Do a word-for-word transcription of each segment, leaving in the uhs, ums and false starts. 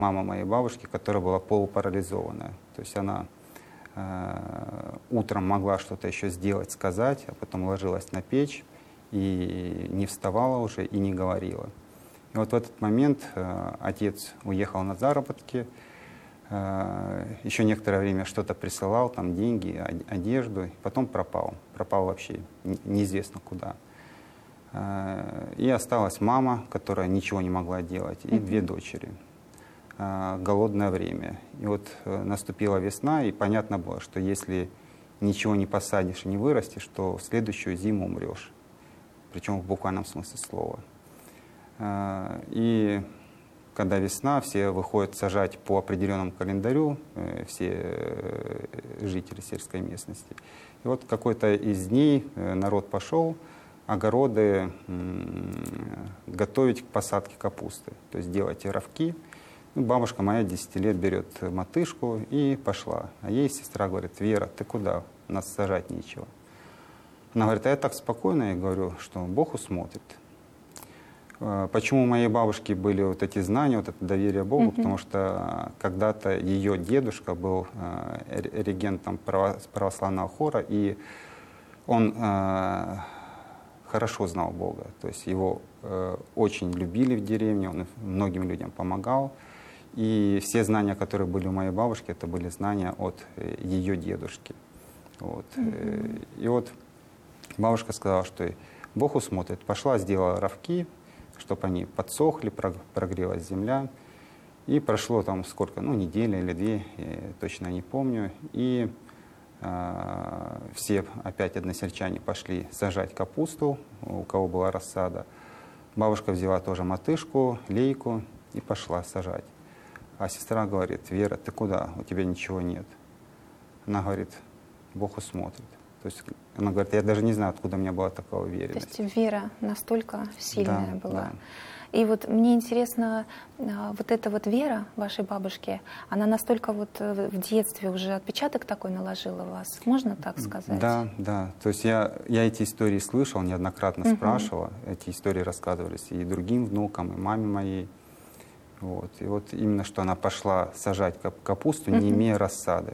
мама моей бабушки, которая была полупарализованная. То есть она э, утром могла что-то еще сделать, сказать, а потом ложилась на печь и не вставала уже и не говорила. И вот в этот момент э, отец уехал на заработки, э, еще некоторое время что-то присылал, там деньги, одежду, и потом пропал. Пропал вообще неизвестно куда. Э, и осталась мама, которая ничего не могла делать, и mm-hmm. две дочери. Э, голодное время. И вот э, наступила весна, и понятно было, что если ничего не посадишь и не вырастешь, то в следующую зиму умрешь. Причем в буквальном смысле слова. И когда весна, все выходят сажать по определенному календарю, все жители сельской местности. И вот какой-то из дней народ пошел огороды готовить к посадке капусты, то есть делать ровки. Ну, бабушка моя десять лет берет мотышку и пошла. А ей сестра говорит: Вера, ты куда? У нас сажать нечего. Она говорит: а я так спокойно, я говорю, что Бог усмотрит. Почему у моей бабушки были вот эти знания, вот это доверие Богу? Mm-hmm. Потому что когда-то ее дедушка был э, регентом православного хора, и он э, хорошо знал Бога. То есть его э, очень любили в деревне, он многим людям помогал. И все знания, которые были у моей бабушки, это были знания от э, ее дедушки. Вот. Mm-hmm. И вот бабушка сказала, что Бог усмотрит. Пошла, сделала ровки, чтобы они подсохли, прогрелась земля. И прошло там сколько, ну, неделя или две, я точно не помню. И э, все опять односельчане пошли сажать капусту, у кого была рассада. Бабушка взяла тоже мотышку, лейку и пошла сажать. А сестра говорит: Вера, ты куда? У тебя ничего нет. Она говорит: Бог усмотрит. То есть она говорит: я даже не знаю, откуда у меня была такая уверенность. То есть вера настолько сильная да, была. Да. И вот мне интересно, вот эта вот вера вашей бабушки, она настолько вот в детстве уже отпечаток такой наложила в вас, можно так сказать? Да, да. То есть я, я эти истории слышал, неоднократно uh-huh. спрашивал. Эти истории рассказывались и другим внукам, и маме моей. Вот. И вот именно что она пошла сажать капусту, uh-huh. не имея рассады.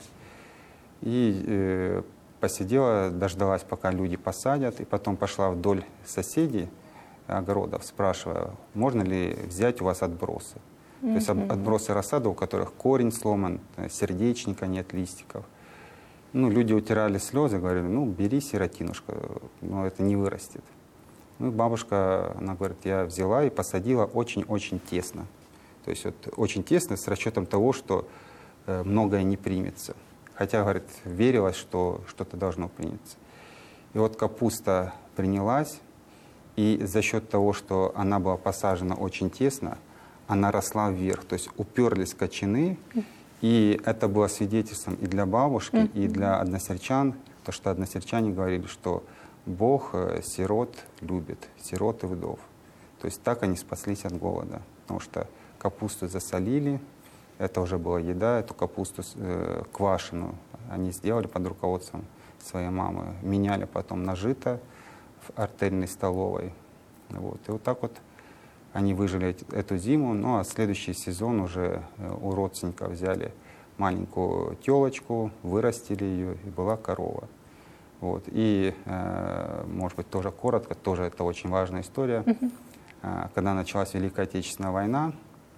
И э, посидела, дождалась, пока люди посадят, и потом пошла вдоль соседей огородов, спрашивая, можно ли взять у вас отбросы. Mm-hmm. То есть отбросы рассады, у которых корень сломан, сердечника нет, листиков. Ну, люди утирали слезы, говорили: ну, бери, сиротинушка, но это не вырастет. Ну, бабушка, она говорит: я взяла и посадила очень-очень тесно. То есть вот очень тесно с расчетом того, что э, многое не примется. Хотя, говорит, верилось, что что-то должно приняться. И вот капуста принялась, и за счет того, что она была посажена очень тесно, она росла вверх. То есть уперлись кочаны, и это было свидетельством и для бабушки, mm-hmm. и для односельчан, то, что односельчане говорили, что Бог сирот любит, сирот и вдов. То есть так они спаслись от голода, потому что капусту засолили. Это уже была еда, эту капусту э, квашеную они сделали под руководством своей мамы. Меняли потом на жито в артельной столовой. Вот. И вот так вот они выжили эту зиму. Ну а следующий сезон уже у родственников взяли маленькую телочку, вырастили ее, и была корова. Вот. И, э, может быть, тоже коротко, тоже это очень важная история. Mm-hmm. э, когда началась Великая Отечественная война,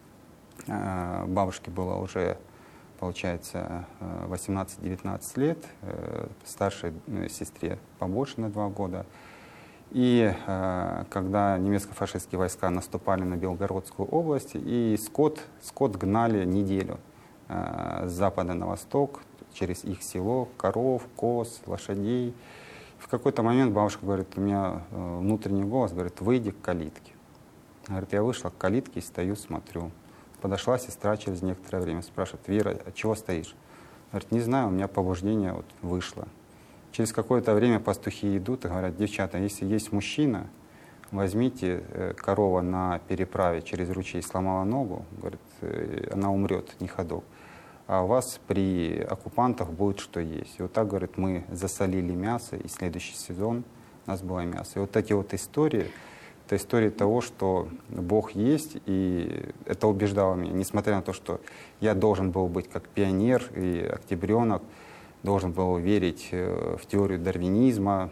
бабушке было уже, получается, восемнадцать-девятнадцать лет, старшей сестре побольше на два года. И когда немецко-фашистские войска наступали на Белгородскую область, и скот, скот гнали неделю с запада на восток, через их село, коров, коз, лошадей. В какой-то момент бабушка говорит: у меня внутренний голос говорит: выйди к калитке. Говорит, я вышла к калитке и стою, смотрю. Подошла сестра через некоторое время, спрашивает: Вера, а чего стоишь? Говорит: не знаю, у меня побуждение вот вышло. Через какое-то время пастухи идут и говорят: девчата, если есть мужчина, возьмите, корова на переправе через ручей сломала ногу, говорит, она умрет, не ходок. А у вас при оккупантах будет что есть. И вот так, говорит, мы засолили мясо, и следующий сезон у нас было мясо. И вот эти вот истории это история того, что Бог есть, и это убеждало меня, несмотря на то, что я должен был быть как пионер и октябренок, должен был верить в теорию дарвинизма,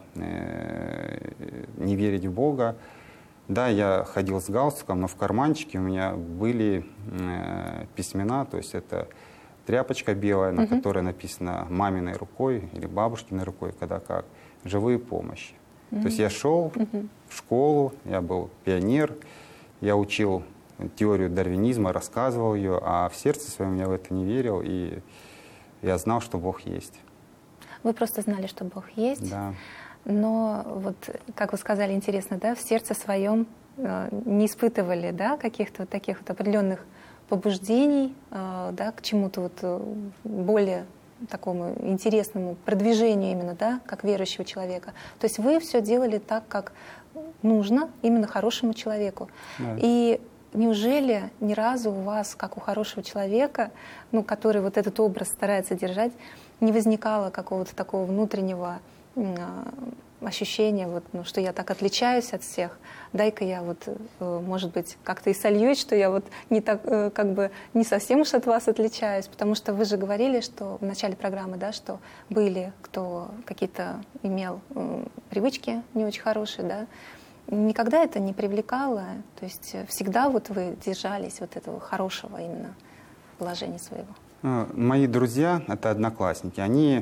не верить в Бога. Да, я ходил с галстуком, но в карманчике у меня были письмена, то есть это тряпочка белая, на uh-huh. которой написано маминой рукой или бабушкиной рукой, когда как, живые помощи. Uh-huh. То есть я шел uh-huh. в школу, я был пионер, я учил теорию дарвинизма, рассказывал ее, а в сердце своем я в это не верил, и я знал, что Бог есть. Вы просто знали, что Бог есть, да. Но вот, как вы сказали, интересно, да, в сердце своем э, не испытывали, да, каких-то вот таких вот определенных побуждений, э, да, к чему-то вот более такому интересному продвижению именно, да, как верующего человека. То есть вы все делали так, как нужно именно хорошему человеку. Да. И неужели ни разу у вас, как у хорошего человека, ну, который вот этот образ старается держать, не возникало какого-то такого внутреннего ощущение, вот, ну, что я так отличаюсь от всех, дай-ка я вот, может быть, как-то и сольюсь, что я вот не так, как бы не совсем уж от вас отличаюсь, потому что вы же говорили, что в начале программы, да, что были, кто какие-то имел привычки не очень хорошие, да, никогда это не привлекало, то есть всегда вот вы держались вот этого хорошего именно положения своего. Мои друзья, это одноклассники, они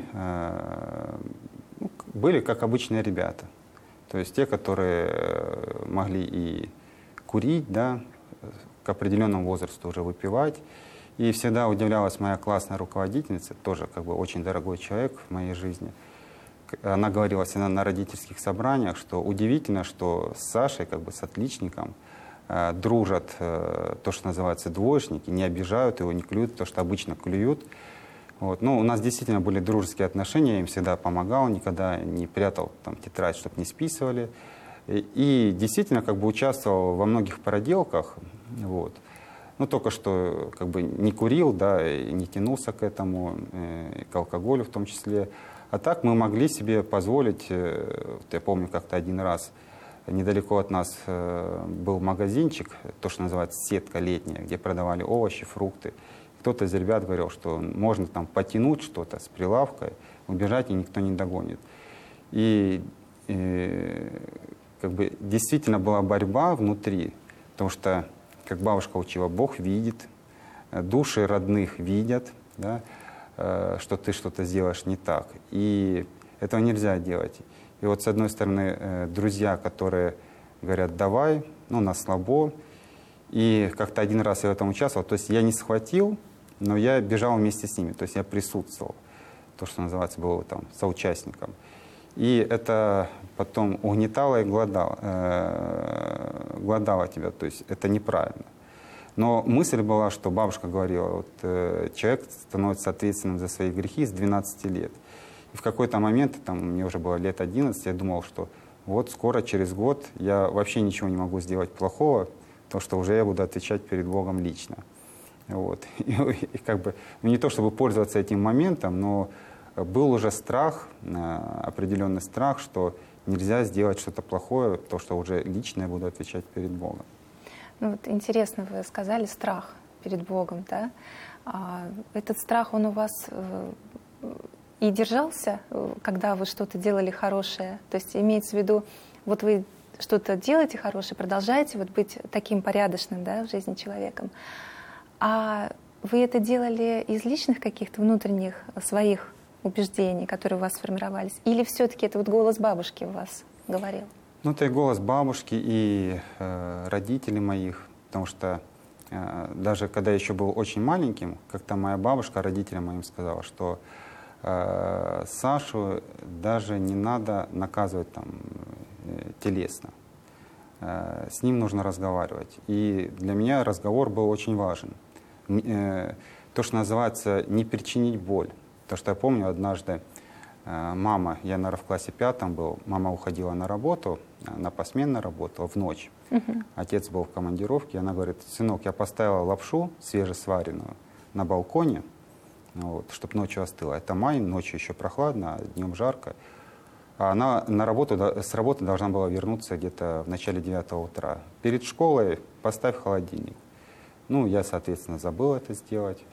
э, были как обычные ребята. То есть те, которые могли и курить, да, к определенному возрасту уже выпивать. И всегда удивлялась моя классная руководительница, тоже как бы очень дорогой человек в моей жизни. Она говорила всегда на родительских собраниях, что удивительно, что с Сашей, как бы с отличником, э, дружат э, то, что называется двоечники, не обижают его, не клюют, то, что обычно клюют. Вот. Ну, у нас действительно были дружеские отношения, я им всегда помогал, никогда не прятал там, тетрадь, чтобы не списывали. И, и действительно как бы участвовал во многих проделках. Вот. Ну, только что как бы не курил, да, и не тянулся к этому, э, к алкоголю в том числе. А так мы могли себе позволить, э, я помню как-то один раз, недалеко от нас э, был магазинчик, то, что называется сетка летняя, где продавали овощи, фрукты. Кто-то из ребят говорил, что можно там потянуть что-то с прилавка, убежать, и никто не догонит. И, и как бы действительно была борьба внутри, потому что, как бабушка учила, Бог видит, души родных видят, да, что ты что-то сделаешь не так. И этого нельзя делать. И вот с одной стороны друзья, которые говорят, давай, ну, на слабо. И как-то один раз я в этом участвовал. То есть я не схватил, но я бежал вместе с ними, то есть я присутствовал, то, что называется, был там соучастником. И это потом угнетало и гладало, э, гладало тебя, то есть это неправильно. Но мысль была, что бабушка говорила, вот, э, человек становится ответственным за свои грехи с двенадцати лет. И в какой-то момент, там, мне уже было лет одиннадцать, я думал, что вот скоро, через год, я вообще ничего не могу сделать плохого, потому что уже я буду отвечать перед Богом лично. Вот. И, и как бы, ну, не то чтобы пользоваться этим моментом, но был уже страх, определенный страх, что нельзя сделать что-то плохое, то, что уже лично я буду отвечать перед Богом. Ну, вот интересно, вы сказали страх перед Богом, да? А этот страх, он у вас э, и держался, когда вы что-то делали хорошее? То есть имеется в виду, вот вы что-то делаете хорошее, продолжаете вот быть таким порядочным, да, в жизни человеком, а вы это делали из личных каких-то внутренних своих убеждений, которые у вас сформировались? Или все-таки это вот голос бабушки у вас говорил? Ну, это и голос бабушки, и э, родителей моих. Потому что э, даже когда я еще был очень маленьким, как-то моя бабушка родителям моим сказала, что э, Сашу даже не надо наказывать там, э, телесно. Э, с ним нужно разговаривать. И для меня разговор был очень важен. То, что называется «не причинить боль». Потому что я помню однажды мама, я, наверное, в классе пятом был, мама уходила на работу, на посменно работала в ночь. Uh-huh. Отец был в командировке, и она говорит, сынок, я поставила лапшу свежесваренную на балконе, вот, чтобы ночью остыла. Это май, ночью еще прохладно, а днем жарко. А она на работу, с работы должна была вернуться где-то в начале девятого утра. Перед школой поставь холодильник. Ну, я, соответственно, забыл это сделать.